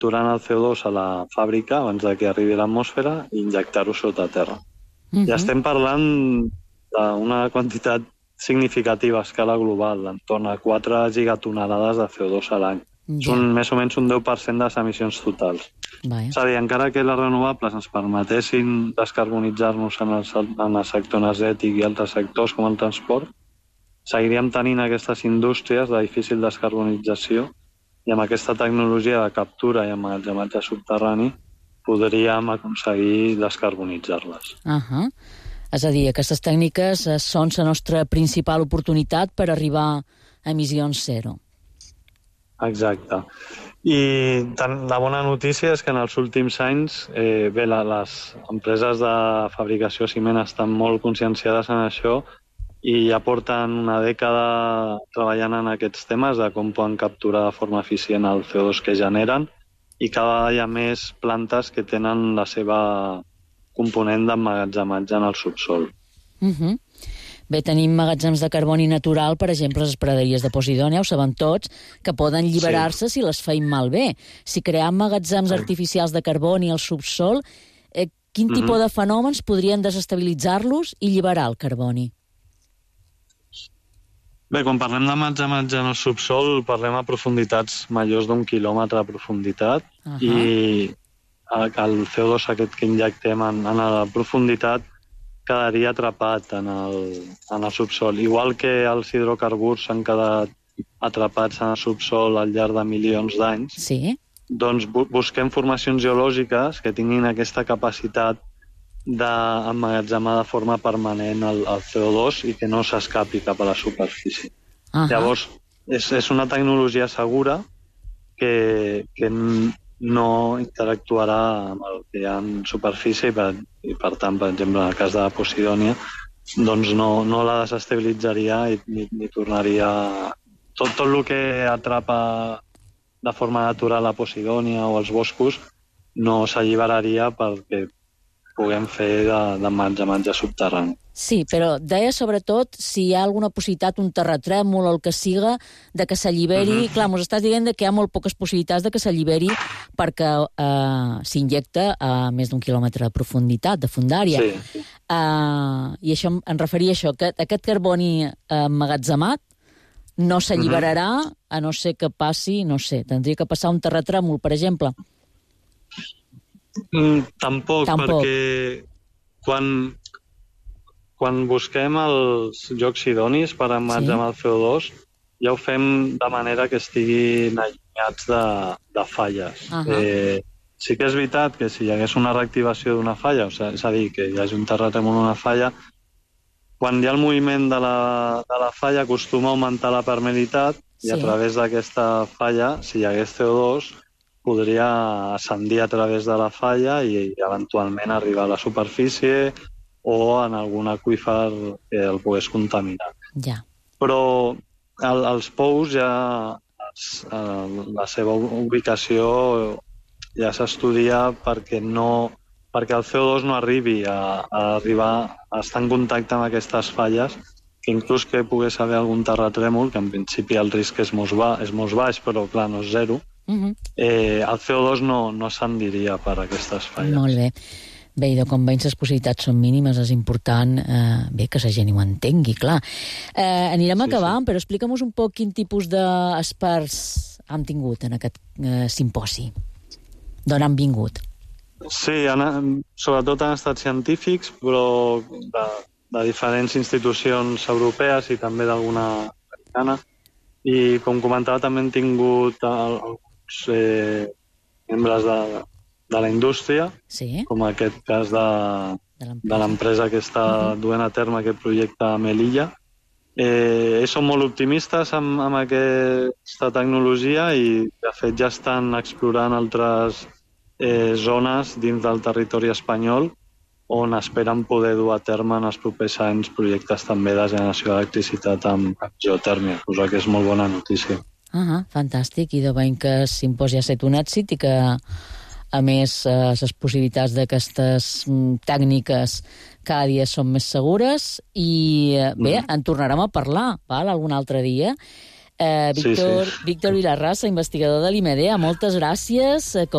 capturant el CO2 a la fàbrica abans de que arribi a l'atmosfera i injectar-ho sota terra. I estem parlant d'una quantitat significativa a escala global, entorn a 4 gigatonelades de CO2 a l'any. Són més o menys un 10% de les emissions totals. És a dir, encara que les renovables ens permetessin descarbonitzar-nos en el sector energètic i altres sectors com el transport, seguiríem tenint aquestes indústries de difícil descarbonització i amb aquesta tecnologia de captura i emmagatzematge subterrani podríem aconseguir descarbonitzar-les. És a dir, aquestes tècniques són la nostra principal oportunitat per arribar a emissions zero. Exacte. I la bona notícia és que en els últims anys les empreses de fabricació de ciment estan molt conscienciades en això i ja porten una dècada treballant en aquests temes de com poden capturar de forma eficient el CO2 que generen i cada vegada hi ha més plantes que tenen la seva component d'emmagatzematge en el subsol. Bé, tenim magatzems de carboni natural, per exemple, les praderies de Posidònia, ho saben tots, que poden alliberar-se si les feim malbé. Si creem magatzems artificials de carboni al subsol, quin tipus de fenòmens podrien desestabilitzar-los i alliberar el carboni? Bé, quan parlem d'emmagatzematge en el subsol, parlem a profunditats majors d'1 quilòmetre de profunditat i el CO2 aquest que injectem en la profunditat quedaria atrapat en el subsol. Igual que els hidrocarburs s'han quedat atrapats en el subsol al llarg de milions d'anys, doncs busquem formacions geològiques que tinguin aquesta capacitat d'emmagatzemar de forma permanent el CO2 i que no s'escapi cap a la superfície. Llavors, és una tecnologia segura que no interactuarà amb el que hi ha en superfície i per tant, per exemple, en el cas de la Posidònia, doncs no la desestabilitzaria ni tornaria... Tot el que atrapa de forma natural la Posidònia o els boscos no s'alliberaria perquè puguem fer d'emmagatzematge subterrani. Sí, però deia sobretot si hi ha alguna possibilitat, un terratrèmol o el que siga, de que s'alliberi... Clar, mos estàs dient que hi ha molt poques possibilitats de que s'alliberi perquè s'injecta a més d'1 quilòmetre de profunditat, de fondària. I això em referia a això, que aquest carboni emmagatzemat no s'alliberarà a no ser que passi, no sé, tindria que passar un terratrèmol, per exemple. Tampoc, perquè quan busquem els llocs idonis per emmagatzemar el CO2, ja ho fem de manera que estiguin allunyats de falles. Sí que és veritat que si hi hagués una reactivació d'una falla, és a dir, que hi hagi un terratrèmol en una falla, quan hi ha el moviment de la falla acostuma a augmentar la permeabilitat i a través d'aquesta falla, si hi hagués CO2, podria ascendir a través de la falla i eventualment arribar a la superfície o en algun aqüífer que el pogués contaminar. Però els pous ja, la seva ubicació ja s'estudia perquè el CO2 no arribi a estar en contacte amb aquestes falles, que inclús que pogués haver algun terratrèmol, que en principi el risc és molt baix, però clar, no és zero, el CO2 no ascendiria per aquestes falles. Molt bé. Bé, i com veus les possibilitats són mínimes, és important que la gent ho entengui, clar. Anirem acabant, però explica'm-nos un poc quin tipus d'experts han tingut en aquest simposi. D'on han vingut? Sí, sobretot han estat científics, però de diferents institucions europees i també d'alguna americana. I, com comentava, també han tingut alguns membres de la indústria, com en aquest cas de l'empresa que està duent a terme aquest projecte a Melilla. Són molt optimistes amb aquesta tecnologia i, de fet, ja estan explorant altres zones dins del territori espanyol on esperen poder dur a terme en els propers anys projectes també de generació d'electricitat amb geotèrmia, cosa que és molt bona notícia. Fantàstic, i de veiem que el simposi ha estat un èxit i que, a més, les possibilitats d'aquestes tècniques cada dia són més segures i, bé, en tornarem a parlar, algun altre dia. Víctor Vilarrasa, investigador de l'IMEDEA, moltes gràcies.